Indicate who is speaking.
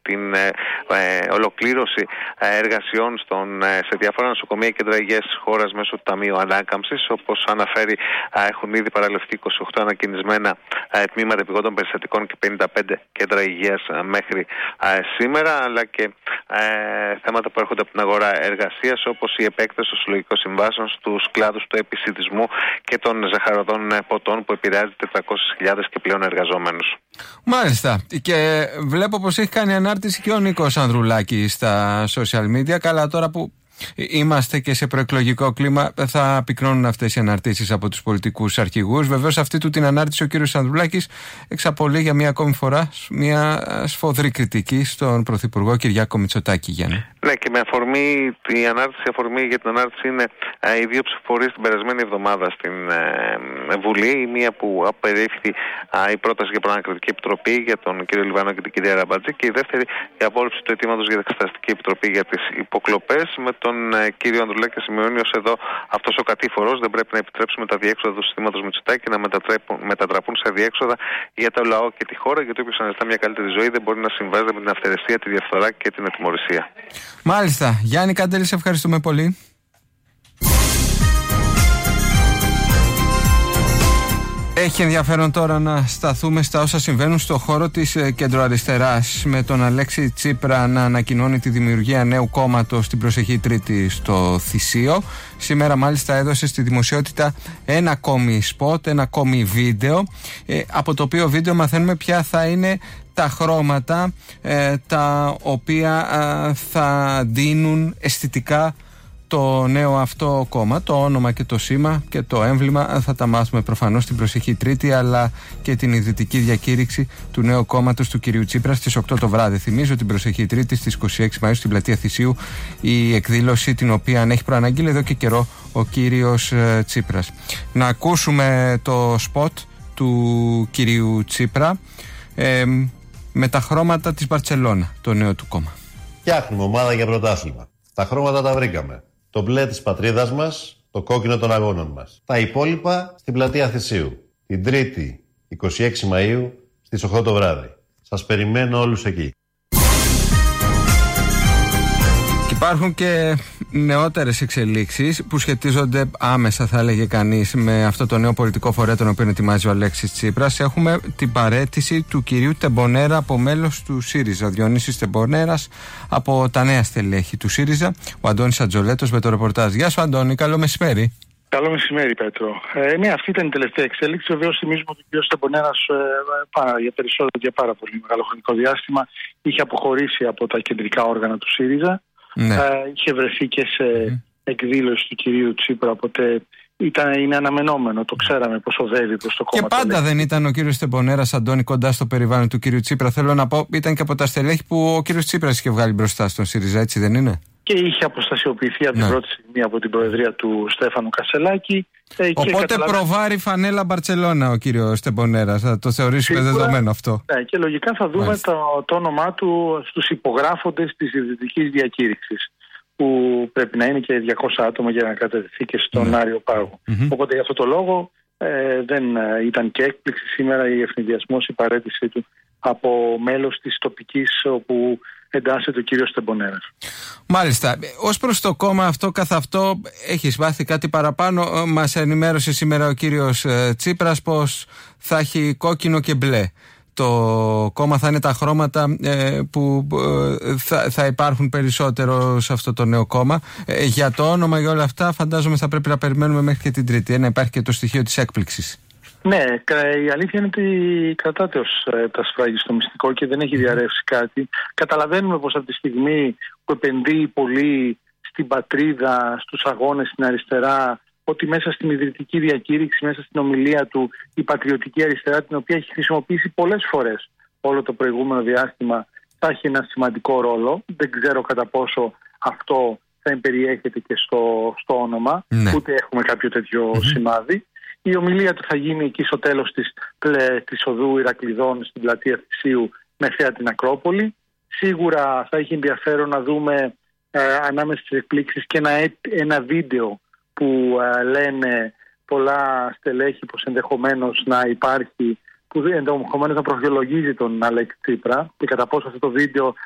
Speaker 1: την ολοκλήρωση εργασιών σε διάφορα νοσοκομεία και κέντρα υγείας της χώρας μέσω του Ταμείου Ανάκαμψης. Όπως αναφέρει, έχουν ήδη παραλευθεί 28 ανακοινισμένα τμήματα επιγόντων περιστατικών και 55 κέντρα υγείας μέχρι σήμερα, αλλά και θέματα που έρχονται από την αγορά εργασίας, όπως η επέκταση των συλλογικών συμβάσεων στους κλάδους του επισιτισμού και των ζαχαροδών ποτών, που επηρεάζει 400.000 και πλέον εργαζόμενους.
Speaker 2: Μάλιστα. Και βλέπω πως έχει κάνει ανάρτηση και ο Νίκος Ανδρουλάκης στα social media. Καλά, τώρα που είμαστε και σε προεκλογικό κλίμα, θα πυκνώνουν αυτές οι αναρτήσεις από τους πολιτικούς αρχηγούς. Βεβαίως, αυτή του την ανάρτηση ο κύριος Ανδρουλάκης εξαπολύει για μία ακόμη φορά μια σφοδρή κριτική στον Πρωθυπουργό Κυριάκο Μητσοτάκη. Γιάννη. Ναι, και με αφορμή αφορμή για την ανάρτηση είναι οι δύο ψηφοφορίες την περασμένη εβδομάδα στην Βουλή. Η μία που απερίφθη η πρόταση για προανακριτική επιτροπή για τον κύριο Λιβανό και την κυρία Ραμπατζή, και η δεύτερη η απόρριψη του αιτήματος για την εξεταστική επιτροπή για τις υποκλοπές. Με τον κύριο Ανδρουλάκη σημειώνει ως εδώ αυτός ο κατήφορος: δεν πρέπει να επιτρέψουμε τα διέξοδα του συστήματος Μητσοτάκη να μετατραπούν σε διέξοδα για το λαό και τη χώρα, γιατί όποιος αναζητά μια καλύτερη ζωή δεν μπορεί να συμβάζεται με την αυθαιρεσία, τη διαφθορά και την ατιμωρησία. Μάλιστα. Γιάννη Καντέλη, σε ευχαριστούμε πολύ. Έχει ενδιαφέρον τώρα να σταθούμε στα όσα συμβαίνουν στο χώρο της κεντροαριστεράς, με τον Αλέξη Τσίπρα να ανακοινώνει τη δημιουργία νέου κόμματος την προσεχή Τρίτη στο Θησίο. Σήμερα μάλιστα έδωσε στη δημοσιότητα ένα ακόμη σποτ, ένα ακόμη βίντεο, από το οποίο βίντεο μαθαίνουμε ποια θα είναι τα χρώματα τα οποία θα δίνουν αισθητικά το νέο αυτό κόμμα. Το όνομα και το σήμα και το έμβλημα θα τα μάθουμε προφανώς την προσεχή Τρίτη, αλλά και την ιδρυτική διακήρυξη του νέου κόμματος του κυρίου Τσίπρα στις 8 το βράδυ. Θυμίζω την προσεχή Τρίτη στις 26 Μαΐου στην πλατεία Θησίου, η εκδήλωση την οποία έχει προαναγγείλει εδώ και καιρό ο κύριος Τσίπρας. Να ακούσουμε το σποτ του κυρίου Τσίπρα με τα χρώματα της Μπαρτσελώνα, το νέο του κόμμα.
Speaker 3: Φτιάχνουμε ομάδα για πρωτάθλημα. Τα χρώματα τα βρήκαμε. Το μπλε της πατρίδας μας, το κόκκινο των αγώνων μας. Τα υπόλοιπα στην πλατεία Θησίου. Την Τρίτη, 26 Μαΐου, στις 8 το βράδυ. Σας περιμένω όλους εκεί.
Speaker 2: Υπάρχουν και νεότερες εξελίξεις που σχετίζονται άμεσα, θα έλεγε κανείς, με αυτό το νέο πολιτικό φορέα τον οποίο ετοιμάζει ο Αλέξης Τσίπρας. Έχουμε την παραίτηση του κυρίου Τεμπονέρα από μέλος του ΣΥΡΙΖΑ. Ο Διονύσης Τεμπονέρας από τα νέα στελέχη του ΣΥΡΙΖΑ. Ο Αντώνης Ατζολέτος με το ρεπορτάζ. Γεια σου, Αντώνη, καλό μεσημέρι.
Speaker 4: Καλό μεσημέρι, Πέτρο. Ναι, αυτή ήταν η τελευταία εξέλιξη. Βεβαίως, θυμίζουμε ότι ο κ. Τεμπονέρας για πάρα πολύ μεγάλο χρονικό διάστημα είχε αποχωρήσει από τα κεντρικά όργανα του ΣΥΡΙΖΑ. Ναι. Είχε βρεθεί και σε εκδήλωση του κυρίου Τσίπρα, οπότε είναι αναμενόμενο, το ξέραμε πως οδεύει προς το κόμμα.
Speaker 2: Και πάντα δεν ήταν ο κύριος Τεμπονέρας, Αντώνη, κοντά στο περιβάλλον του κύριου Τσίπρα. Θέλω να πω, ήταν και από τα στελέχη που ο κύριος Τσίπρας είχε βγάλει μπροστά στον ΣΥΡΙΖΑ, έτσι δεν είναι?
Speaker 4: Και είχε αποστασιοποιηθεί από την πρώτη στιγμή από την προεδρία του Στέφανου Κασσελάκη.
Speaker 2: Οπότε προβάρει φανέλα Μπαρτσελώνα ο κύριος Τεμπονέρας, θα το θεωρήσουμε δεδομένο αυτό.
Speaker 4: Ναι, και λογικά θα δούμε το όνομά του στους υπογράφοντες της ιδρυτικής διακήρυξης, που πρέπει να είναι και 200 άτομα για να κατατεθεί και στον Άριο Πάγο. Οπότε για αυτό το λόγο δεν ήταν και έκπληξη σήμερα η ευνηδιασμός, η παραίτησή του από μέλος της τοπικής όπου εντάσσεται ο κύριος Τεμπονέρας.
Speaker 2: Μάλιστα. Ως προς το κόμμα αυτό καθ' αυτό, έχεις μάθει κάτι παραπάνω? Μας ενημέρωσε σήμερα ο κύριος Τσίπρας πως θα έχει κόκκινο και μπλε. Το κόμμα θα είναι τα χρώματα που θα υπάρχουν περισσότερο σε αυτό το νέο κόμμα. Για το όνομα, για όλα αυτά, φαντάζομαι θα πρέπει να περιμένουμε μέχρι και την Τρίτη. Να υπάρχει και το στοιχείο της έκπληξης.
Speaker 4: Ναι, η αλήθεια είναι ότι κρατάται ως τα σφράγγι στο μυστικό και δεν έχει διαρρεύσει κάτι. Καταλαβαίνουμε πως από τη στιγμή που επενδύει πολύ στην πατρίδα, στους αγώνες, στην αριστερά, ότι μέσα στην ιδρυτική διακήρυξη, μέσα στην ομιλία του, η πατριωτική αριστερά, την οποία έχει χρησιμοποιήσει πολλές φορές όλο το προηγούμενο διάστημα, θα έχει ένα σημαντικό ρόλο. Δεν ξέρω κατά πόσο αυτό θα εμπεριέχεται και στο όνομα, ούτε έχουμε κάποιο τέτοιο σημάδι. Η ομιλία του θα γίνει εκεί στο τέλος της οδού Ηρακλειδών στην πλατεία Θησίου με θέα την Ακρόπολη. Σίγουρα θα έχει ενδιαφέρον να δούμε ανάμεσα στις εκπλήξεις και ένα βίντεο που λένε πολλά στελέχη πως ενδεχομένως να υπάρχει, που ενδεχομένως να προσδιολογίζει τον Αλέξη Τσίπρα, και κατά πόσο αυτό το βίντεο